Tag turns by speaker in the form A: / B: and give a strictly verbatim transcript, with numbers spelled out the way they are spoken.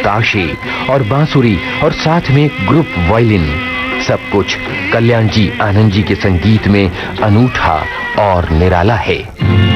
A: नक्काशी और बांसुरी और साथ में ग्रुप वायलिन, सब कुछ कल्याण जी आनंद जी के संगीत में अनूठा और निराला है।